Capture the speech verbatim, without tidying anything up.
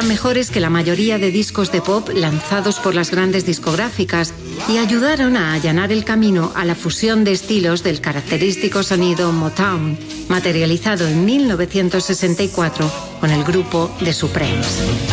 mejores que la mayoría de discos de pop lanzados por las grandes discográficas y ayudaron a allanar el camino a la fusión de estilos del característico sonido Motown, materializado en mil novecientos sesenta y cuatro con el grupo The Supremes.